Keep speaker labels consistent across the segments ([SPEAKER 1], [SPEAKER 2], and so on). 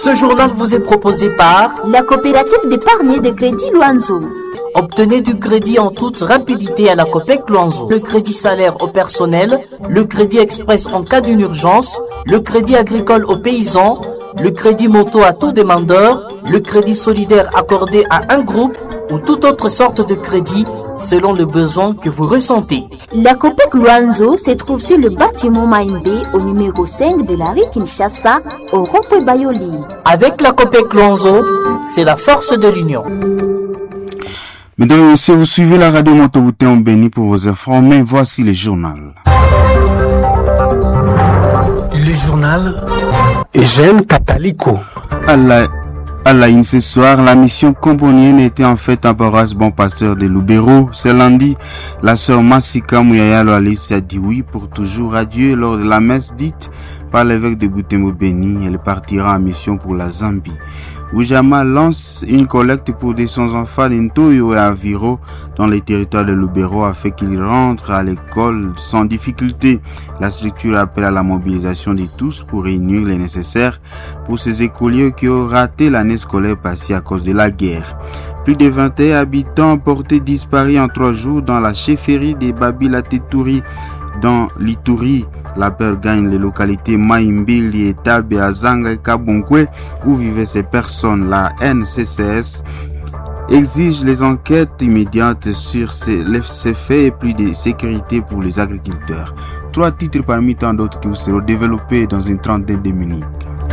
[SPEAKER 1] Ce journal vous est proposé par
[SPEAKER 2] la coopérative d'épargne et de crédit Luanzo.
[SPEAKER 1] Obtenez du crédit en toute rapidité à la COPEC Luanzo. Le crédit salaire au personnel, le crédit express en cas d'une urgence, le crédit agricole aux paysans, le crédit moto à tout demandeur, le crédit solidaire accordé à un groupe ou toute autre sorte de crédit selon le besoin que vous ressentez.
[SPEAKER 2] La COPEC Luanzo se trouve sur le bâtiment Maïmbé au numéro 5 de la rue Kinshasa au rond-point Bayoli.
[SPEAKER 1] Avec la COPEC Luanzo, c'est la force de l'union.
[SPEAKER 3] Mesdames et messieurs, vous suivez la radio Moto-Bouté en Béni pour vous informer. Voici le journal.
[SPEAKER 4] Le journal Eugène Catalico.
[SPEAKER 3] À la une ce soir, la mission combonienne était en fait en paroisse Bon Pasteur de Lubero. Ce lundi, la sœur Massika Mouyaya Loalis a dit oui pour toujours à Dieu lors de la messe dite par l'évêque de Butembo Béni. Elle partira en mission pour la Zambie. Oujama lance une collecte pour des sans-enfants d'Intoyo et Aviro dans les territoires de Lubero afin qu'ils rentrent à l'école sans difficulté. La structure appelle à la mobilisation de tous pour réunir les nécessaires pour ces écoliers qui ont raté l'année scolaire passée à cause de la guerre. Plus de 21 habitants portés disparus en 3 jours dans la chefferie de Babila Tetouri dans l'Ituri. La peur gagne les localités Maïmbili, Etabe, Azanga et Kabunkwe où vivaient ces personnes. La NCCS exige les enquêtes immédiates sur ces faits et plus de sécurité pour les agriculteurs. 3 titres parmi tant d'autres qui vous seront développés dans une trentaine de minutes.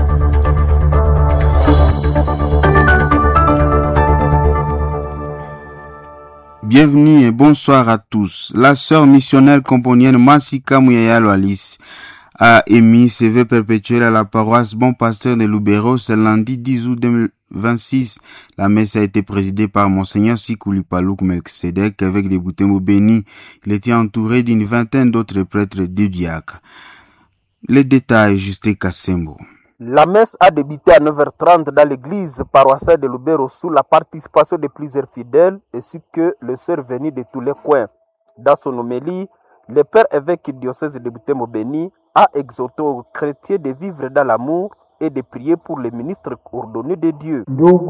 [SPEAKER 3] Bienvenue et bonsoir à tous. La sœur missionnaire combonienne Massika Mouyaya Loalis a émis ses vœux perpétuels à la paroisse Bon Pasteur de Lubero ce lundi 10 août 2026. La messe a été présidée par Monseigneur Sikuli Palouk Melkisedek avec des Butembo bénis. Il était entouré d'une vingtaine d'autres prêtres du diacre. Les détails, Justin Kassembo.
[SPEAKER 5] La messe a débuté à 9h30 dans l'église paroissiale de Lubero sous la participation de plusieurs fidèles ainsi que les sœurs venues de tous les coins. Dans son homélie, le père évêque du diocèse de Butembo Béni a exhorté aux chrétiens de vivre dans l'amour et de prier pour les ministres ordonnés de Dieu.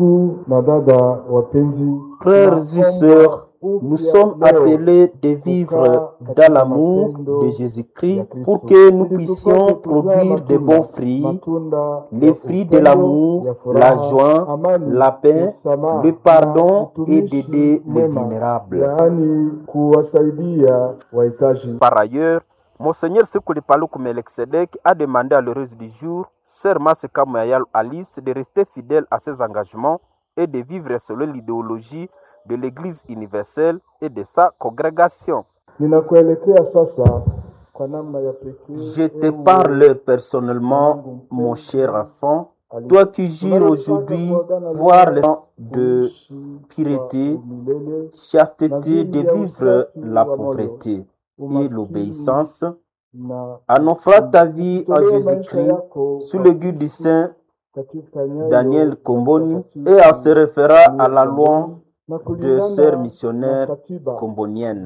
[SPEAKER 5] Frères et sœurs, nous sommes appelés de vivre dans l'amour de Jésus-Christ pour que nous puissions produire de bons fruits, les fruits de l'amour, la joie, la paix, le pardon et d'aider les vulnérables. Par ailleurs, Monseigneur Sikuli Palouk Melkisedek a demandé à l'heureuse du jour, Sœur Massika Mouyaya Loalis, de rester fidèle à ses engagements et de vivre selon l'idéologie de l'Église universelle et de sa congrégation. Je te parle personnellement, mon cher enfant, toi qui jures aujourd'hui voir le temps de pureté, chasteté, de vivre la pauvreté et l'obéissance, en offrant ta vie à Jésus-Christ sous le guide du Saint Daniel Komboni et en se référant à la loi de sœurs missionnaires comboniennes.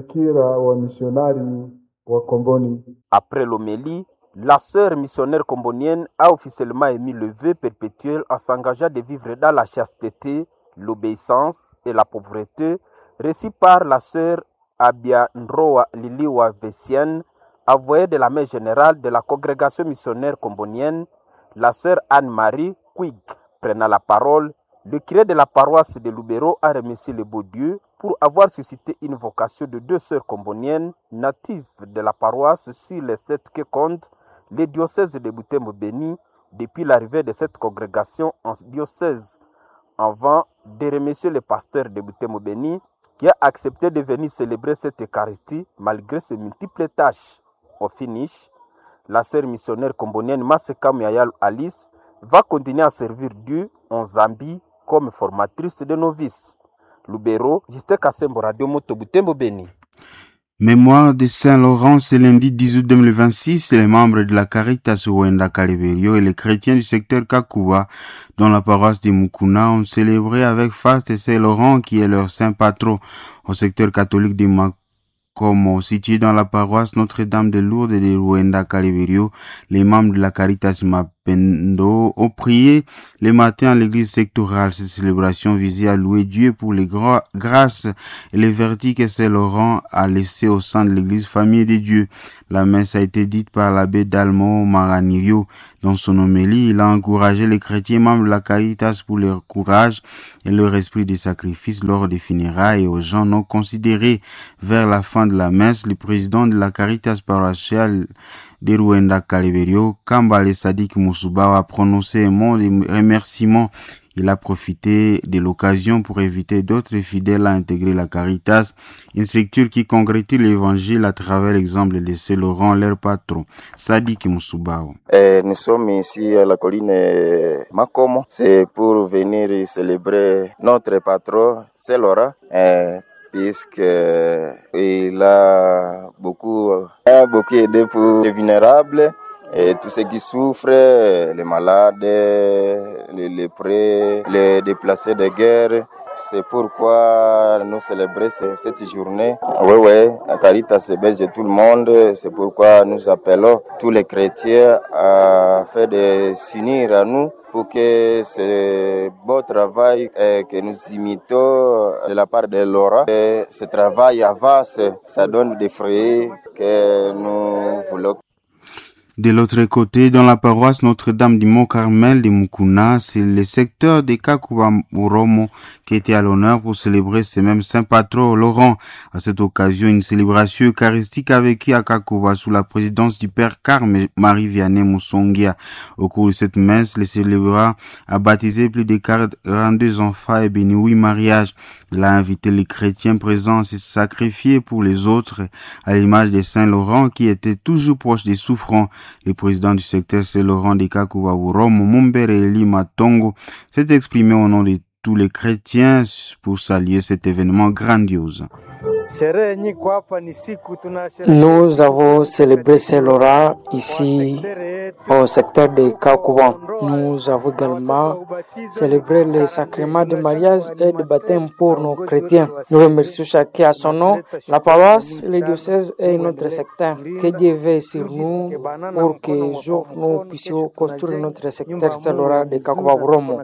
[SPEAKER 5] Après l'homélie, la sœur missionnaire combonienne a officiellement émis le vœu perpétuel en s'engageant de vivre dans la chasteté, l'obéissance et la pauvreté, reçu par la sœur Abia Nroa Liliwa Vessienne, envoyée de la mère générale de la congrégation missionnaire combonienne, la sœur Anne-Marie Quig. Prenant la parole, le curé de la paroisse de Lubero a remercié le beau Dieu pour avoir suscité une vocation de 2 sœurs comboniennes natives de la paroisse sur les 7 que compte le diocèse de Butembo Béni depuis l'arrivée de cette congrégation en diocèse. Avant de remercier le pasteur de Butembo Béni qui a accepté de venir célébrer cette Eucharistie malgré ses multiples tâches. Au finish, la sœur missionnaire combonienne Massika Mouyaya Loalis va continuer à servir Dieu en Zambie comme formatrice de novices. Lubero, Justin Kassembo, Radio Moto Butembo Béni.
[SPEAKER 3] Mémoire de Saint-Laurent, ce lundi 10 août 2026, les membres de la Caritas Rwanda Kaliberio et les chrétiens du secteur Kakuwa, dont la paroisse de Mukuna, ont célébré avec faste et Saint-Laurent, qui est leur saint patron, au secteur catholique de Makomo, situé dans la paroisse Notre-Dame de Lourdes et de Rwanda Kaliberio. Les membres de la Caritas Pendo ont prié les matins à l'église sectorale. Cette célébration visait à louer Dieu pour les grâces et les vertus que Saint-Laurent a laissés au sein de l'église famille des dieux. La messe a été dite par l'abbé Dalmo Maranirio. Dans son homélie, il a encouragé les chrétiens membres de la Caritas pour leur courage et leur esprit de sacrifice lors des funérailles et aux gens non considérés. Vers la fin de la messe, le président de la Caritas paroissiale de Ruenda Kaleberio, Kambale Sadik Moussoubao, a prononcé un mot de remerciement. Il a profité de l'occasion pour inviter d'autres fidèles à intégrer la Caritas, une structure qui concrétise l'évangile à travers l'exemple de Saint-Laurent, leur patron. Sadik Moussoubao.
[SPEAKER 6] Nous sommes ici à la colline Makomo. C'est pour venir célébrer notre patron, Saint-Laurent. Puisqu'il a beaucoup aidé pour les vulnérables et tous ceux qui souffrent, les malades, les lépreux, les déplacés de guerre. C'est pourquoi nous célébrons cette journée. Oui, Caritas héberge tout le monde. C'est pourquoi nous appelons tous les chrétiens à faire de s'unir à nous pour que ce beau travail que nous imitons de la part de Laura, que ce travail avance, ça donne des fruits que nous voulons.
[SPEAKER 3] De l'autre côté, dans la paroisse Notre-Dame du Mont-Carmel de Mukuna, c'est le secteur de Kakuba-Muromo qui était à l'honneur pour célébrer ce même saint patron Laurent. À cette occasion, une célébration eucharistique a vécu à Kakuba sous la présidence du père Carme Marie-Vianney Moussongia. Au cours de cette messe, le célébrant a baptisé plus de 42 enfants et béni 8 mariages. Il a invité les chrétiens présents à se sacrifier pour les autres, à l'image de Saint Laurent qui était toujours proche des souffrants. Le président du secteur Saint-Laurent de Kakuba-Muromo, Mumbere Eli Matongo, s'est exprimé au nom de tous les chrétiens pour saluer cet événement grandiose.
[SPEAKER 7] Nous avons célébré Saint-Laurent ici au secteur de Kakuba. Nous avons également célébré les sacrements de mariage et de baptême pour nos chrétiens. Nous remercions chacun à son nom, la paroisse, les diocèses et notre secteur. Que Dieu veille sur nous pour que jour nous puissions construire notre secteur Saint-Laurent de Kakuba-Muromo.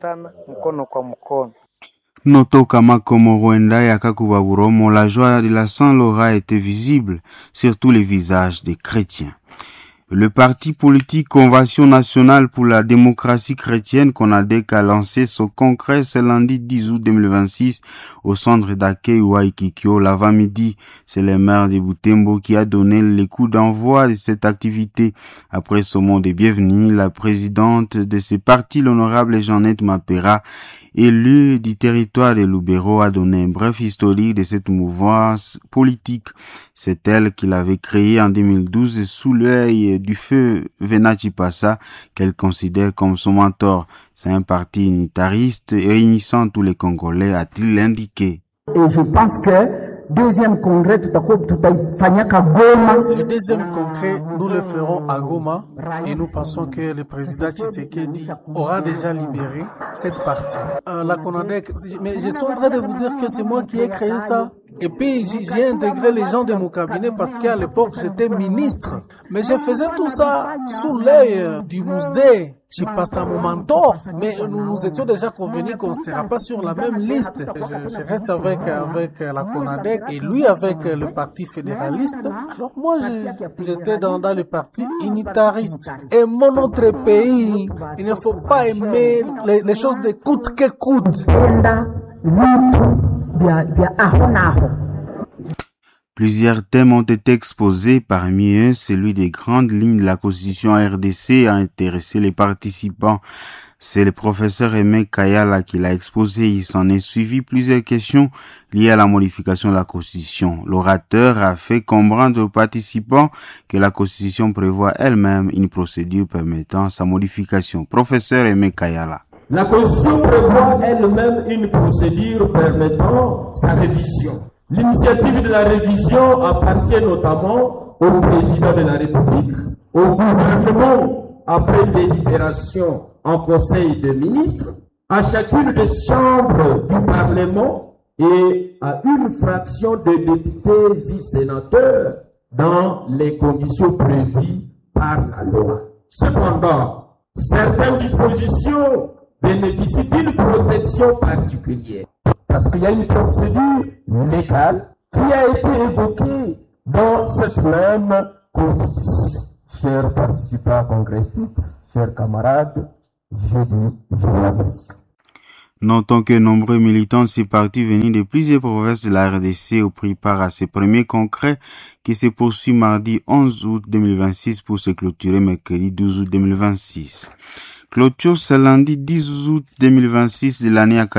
[SPEAKER 3] Notoka Makomo Rwenda et à Kakuba-Muromo, la joie de la Saint-Laurent était visible sur tous les visages des chrétiens. Le parti politique Convention nationale pour la démocratie chrétienne, CONADEC, a lancé son congrès ce lundi 10 août 2026 au centre d'accueil Waikikyo l'avant-midi. C'est le maire de Butembo qui a donné le coup d'envoi de cette activité. Après ce mot de bienvenue, la présidente de ce parti, l'honorable Jeannette Mapera, élue du territoire de Lubero, a donné un bref historique de cette mouvance politique. C'est elle qui l'avait créée en 2012 sous l'œil du feu Venachi Passa, qu'elle considère comme son mentor. C'est un parti unitariste réunissant tous les Congolais, a-t-il indiqué.
[SPEAKER 8] Et je pense que le deuxième congrès, nous le ferons à Goma et nous pensons que le président Tshisekedi aura déjà libéré cette partie. La CONADEC, mais je suis en train de vous dire que c'est moi qui ai créé ça. Et puis j'ai intégré les gens de mon cabinet parce qu'à l'époque j'étais ministre. Mais je faisais tout ça sous l'œil du musée. Je passe à mon mentor, mais nous étions déjà convenus qu'on ne sera pas sur la même liste. Je reste avec la CONADEC et lui avec le parti fédéraliste. Alors moi j'étais dans le parti unitariste. Aimons notre pays. Il ne faut pas aimer les choses de coûte que coûte.
[SPEAKER 3] Plusieurs thèmes ont été exposés, parmi eux celui des grandes lignes de la Constitution RDC a intéressé les participants. C'est le professeur Aimé Kayala qui l'a exposé. Il s'en est suivi plusieurs questions liées à la modification de la Constitution. L'orateur a fait comprendre aux participants que la Constitution prévoit elle-même une procédure permettant sa modification. Professeur Aimé Kayala.
[SPEAKER 9] La Constitution prévoit elle-même une procédure permettant sa révision. L'initiative de la révision appartient notamment au président de la République, au gouvernement après délibération en Conseil des ministres, à chacune des chambres du Parlement et à une fraction de députés et sénateurs dans les conditions prévues par la loi. Cependant, certaines dispositions bénéficient d'une protection particulière. Parce qu'il y a une procédure légale qui a été évoquée dans cette même Constitution. Chers participants congressistes, chers camarades, je vous remercie.
[SPEAKER 3] Notons que nombreux militants de ces partis venus de plusieurs provinces de la RDC ont pris part à ce premier congrès qui se poursuit mardi 11 août 2026 pour se clôturer mercredi 12 août 2026. Clôture ce lundi 10 août 2026 de l'année